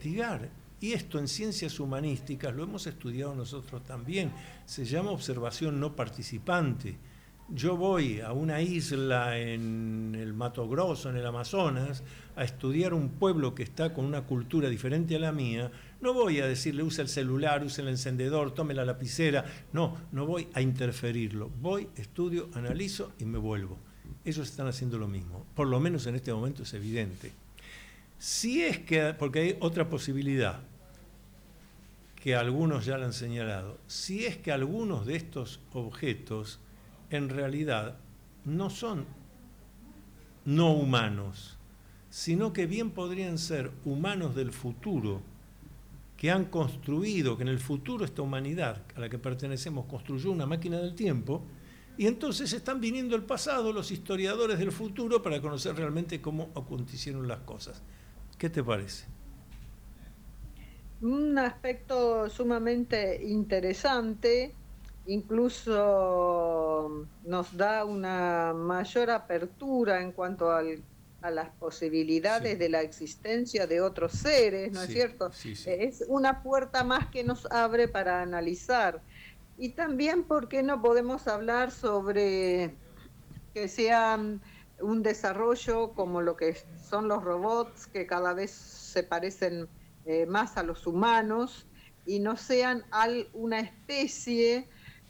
investigar. Y esto en ciencias humanísticas lo hemos estudiado nosotros también. Se llama observación no participante. Yo voy a una isla en el Mato Grosso, en el Amazonas, a estudiar un pueblo que está con una cultura diferente a la mía. No voy a decirle use el celular, use el encendedor, tome la lapicera. No, no voy a interferirlo. Voy, estudio, analizo y me vuelvo. Ellos están haciendo lo mismo. Por lo menos en este momento es evidente. Si es que, porque hay otra posibilidad, que algunos ya la han señalado, si es que algunos de estos objetos en realidad no son no humanos, sino que bien podrían ser humanos del futuro, que han construido, que en el futuro esta humanidad a la que pertenecemos construyó una máquina del tiempo, y entonces están viniendo el pasado, los historiadores del futuro, para conocer realmente cómo acontecieron las cosas. ¿Qué te parece? Un aspecto sumamente interesante, incluso nos da una mayor apertura en cuanto a las posibilidades Sí, de la existencia de otros seres, ¿no es sí, cierto? sí, sí. Es una puerta más que nos abre para analizar. Y también, ¿por qué no podemos hablar sobre que sean un desarrollo como lo que son los robots, que cada vez se parecen más a los humanos y no sean una especie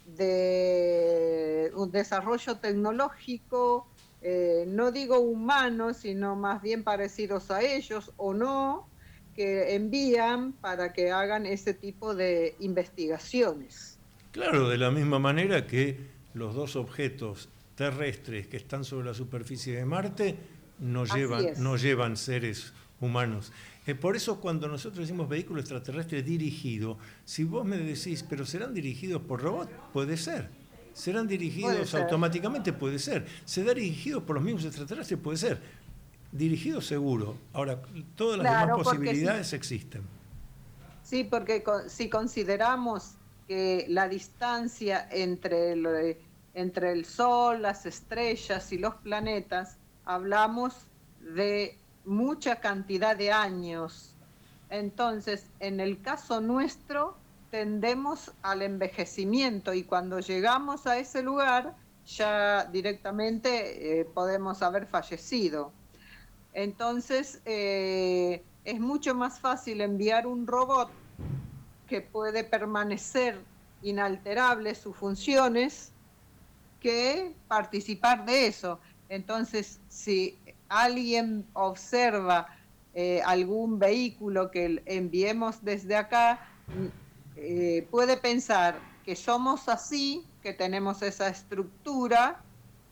de un desarrollo tecnológico, no digo humano, sino más bien parecidos a ellos o no, que envían para que hagan ese tipo de investigaciones? Claro, de la misma manera que los dos objetos terrestres que están sobre la superficie de Marte Así no es. llevan seres humanos. Por eso cuando nosotros decimos vehículo extraterrestre dirigido, si vos me decís, pero ¿serán dirigidos por robot? Puede ser. ¿Serán Puede dirigidos ser. automáticamente? Puede ser. ¿Serán dirigidos por los mismos extraterrestres? Puede ser. Dirigidos seguro. Ahora, todas las demás Claro, porque posibilidades existen. sí, porque si consideramos que la distancia entre el Sol, las estrellas y los planetas, hablamos de mucha cantidad de años. Entonces, en el caso nuestro, tendemos al envejecimiento y cuando llegamos a ese lugar, ya directamente podemos haber fallecido. Entonces, es mucho más fácil enviar un robot que puede permanecer inalterable sus funciones que participar de eso. Entonces, si alguien observa algún vehículo que enviemos desde acá, puede pensar que somos así, que tenemos esa estructura,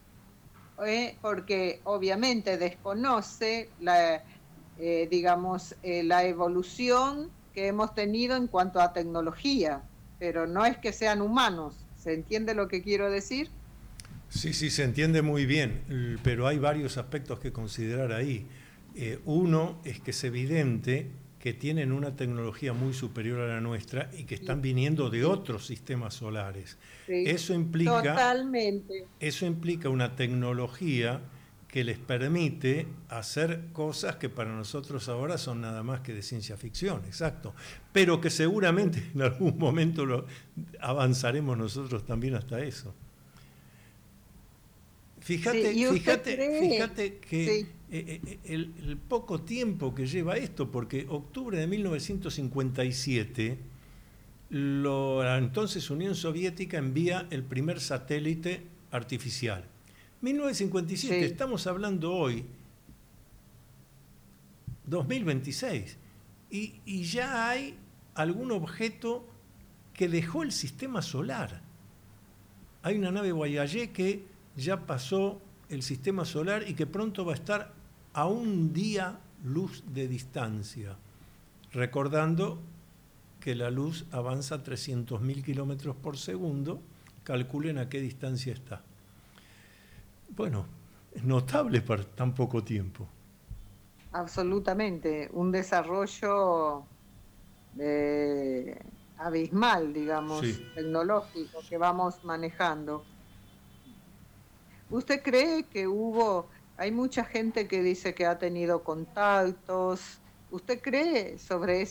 porque obviamente desconoce digamos, la evolución que hemos tenido en cuanto a tecnología, pero no es que sean humanos. ¿Se entiende lo que quiero decir? Sí, sí, se entiende muy bien, pero hay varios aspectos que considerar ahí. Uno es que es evidente que tienen una tecnología muy superior a la nuestra y que están Sí, viniendo de sí, otros sistemas solares. sí, Eso implica, totalmente. eso implica una tecnología que les permite hacer cosas que para nosotros ahora son nada más que de ciencia ficción, exacto, pero que seguramente en algún momento avanzaremos nosotros también hasta eso. Sí, Fíjate, ¿y usted fíjate, cree? fíjate que Sí, el poco tiempo que lleva esto, porque octubre de 1957, la entonces Unión Soviética envía el primer satélite artificial. 1957, sí, estamos hablando hoy, 2026, y ya hay algún objeto que dejó el sistema solar. Hay una nave Voyager que ya pasó el sistema solar y que pronto va a estar a un día luz de distancia, recordando que la luz avanza a 300.000 kilómetros por segundo, calculen a qué distancia está. Bueno, es notable para tan poco tiempo. absolutamente. Un desarrollo abismal, Sí. digamos, tecnológico que vamos manejando. ¿Usted cree que hay mucha gente que dice que ha tenido contactos? ¿Usted cree sobre